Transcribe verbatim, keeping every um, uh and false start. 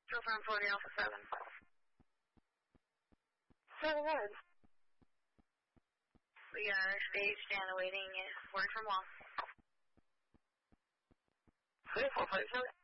Confirm forty Alpha seven. Seven words. We are staged and awaiting word from Wong. three four five seven.